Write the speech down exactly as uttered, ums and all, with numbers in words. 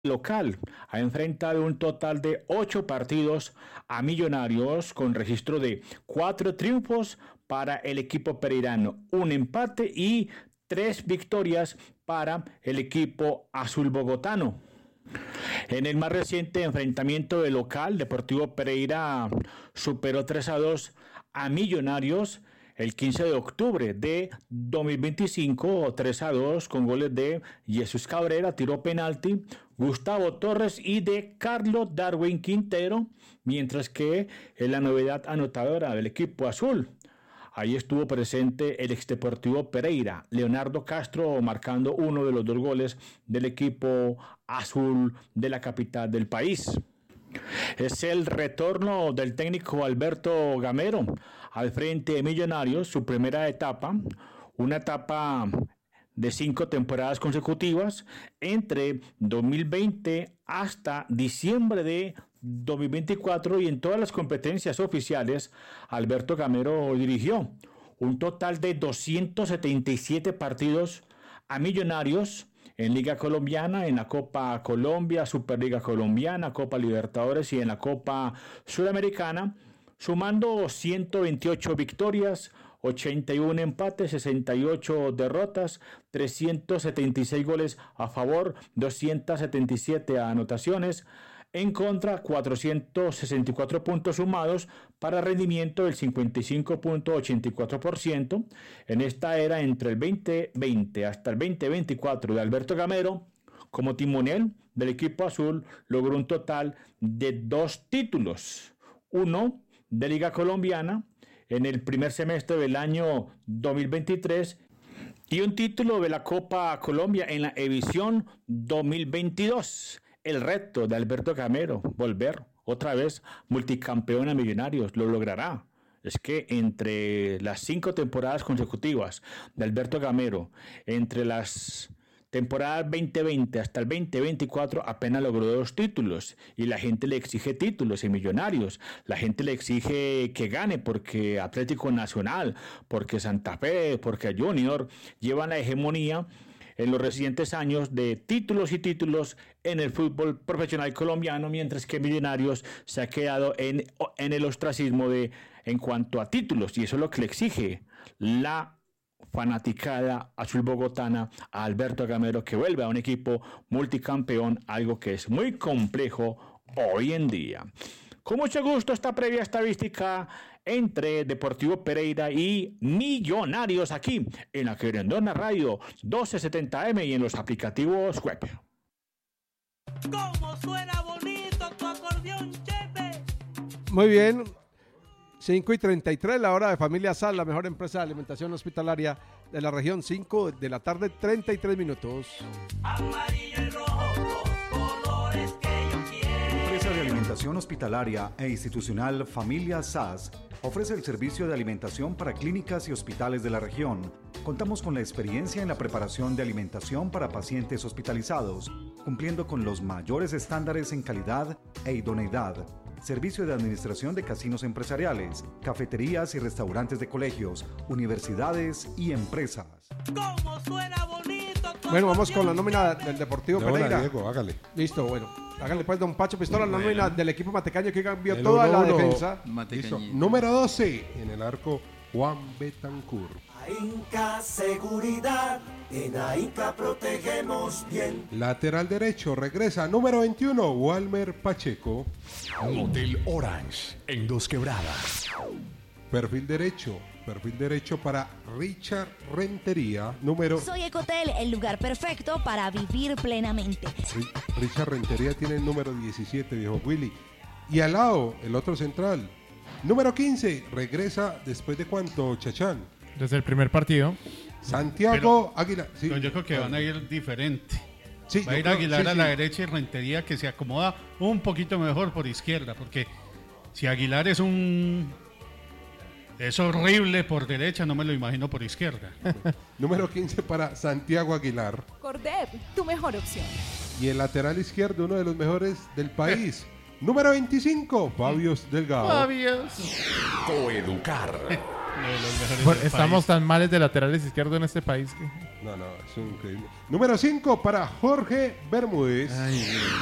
local. Ha enfrentado un total de ocho partidos a Millonarios con registro de cuatro triunfos para el equipo pereirano, un empate y tres victorias para el equipo azul bogotano. En el más reciente enfrentamiento de local, Deportivo Pereira superó tres a dos a Millonarios el quince de octubre de dos mil veinticinco, tres a dos, con goles de Jesús Cabrera, tiro penalti, Gustavo Torres y de Carlos Darwin Quintero, mientras que en la novedad anotadora del equipo azul, ahí estuvo presente el exdeportivo Pereira, Leonardo Castro, marcando uno de los dos goles del equipo azul de la capital del país. Es el retorno del técnico Alberto Gamero al frente de Millonarios, su primera etapa, una etapa de cinco temporadas consecutivas entre dos mil veinte hasta diciembre de dos mil veinticuatro, y en todas las competencias oficiales Alberto Gamero dirigió un total de doscientos setenta y siete partidos a Millonarios en Liga Colombiana, en la Copa Colombia, Superliga Colombiana, Copa Libertadores y en la Copa Sudamericana, sumando ciento veintiocho victorias, ochenta y uno empates, sesenta y ocho derrotas, trescientos setenta y seis goles a favor, doscientas setenta y siete anotaciones, en contra cuatrocientos sesenta y cuatro puntos sumados para rendimiento del cincuenta y cinco punto ochenta y cuatro por ciento. En esta era entre el veinte veinte hasta el veinte veinticuatro de Alberto Gamero, como timonel del equipo azul, logró un total de dos títulos, uno de Liga Colombiana en el primer semestre del año dos mil veintitrés y un título de la Copa Colombia en la edición dos mil veintidós. El reto de Alberto Gamero, volver otra vez multicampeón a Millonarios, lo logrará. Es que entre las cinco temporadas consecutivas de Alberto Gamero, entre las temporadas veinte veinte hasta el veinte veinticuatro, apenas logró dos títulos, y la gente le exige títulos en Millonarios, la gente le exige que gane porque Atlético Nacional, porque Santa Fe, porque Junior llevan la hegemonía en los recientes años de títulos y títulos en el fútbol profesional colombiano, mientras que Millonarios se ha quedado en, en el ostracismo de, en cuanto a títulos, y eso es lo que le exige la fanaticada azul bogotana a Alberto Gamero, que vuelve a un equipo multicampeón, algo que es muy complejo hoy en día. Con mucho gusto esta previa estadística entre Deportivo Pereira y Millonarios aquí en la Querendona Radio doce setenta eme y en los aplicativos web. ¿Cómo suena bonito tu acordeón, Chepe? Muy bien, cinco y treinta y tres, la hora de Familia Sal, la mejor empresa de alimentación hospitalaria de la región, cinco de la tarde, treinta y tres minutos. Amarillo y rojo, los colores que yo quiero. Empresa de Alimentación Hospitalaria e Institucional Familia S A S ofrece el servicio de alimentación para clínicas y hospitales de la región. Contamos con la experiencia en la preparación de alimentación para pacientes hospitalizados, cumpliendo con los mayores estándares en calidad e idoneidad. Servicio de administración de casinos empresariales, cafeterías y restaurantes de colegios, universidades y empresas. ¿Cómo suena bonito tu Bueno, vamos con la acordeón, nómina Chepe? del Deportivo De una, Pereira. Diego, hágale. Listo, bueno. Hágale pues, don Pacho Pistola, la nómina del equipo matecaño que cambió El toda la uno uno. defensa. Listo. Número doce en el arco, Juan Betancourt. AINCA Seguridad, en AINCA protegemos bien. Lateral derecho, regresa. Número veintiuno, Walmer Pacheco. Motel Orange, en Dos Quebradas. Perfil derecho, perfil derecho para Richard Rentería. Número... Soy Ecotel, el lugar perfecto para vivir plenamente. Ri- Richard Rentería tiene el número diecisiete, viejo Willy. Y al lado, el otro central. Número quince, regresa después de cuánto, Chachán. Desde el primer partido. Santiago Águila. Sí. No, yo creo que van a ir diferente. Sí, Va a yo ir creo- Aguilar sí, a sí. la derecha y Rentería que se acomoda un poquito mejor por izquierda, porque si Aguilar es un... es horrible por derecha, no me lo imagino por izquierda. Número quince para Santiago Aguilar. Cordep, tu mejor opción. Y el lateral izquierdo, uno de los mejores del país. Número veinticinco, Fabios Delgado. Fabios. Coeducar. De los mejores Bueno, del estamos país. tan males de laterales izquierdos en este país que... No, no, es increíble. Número cinco para Jorge Bermúdez.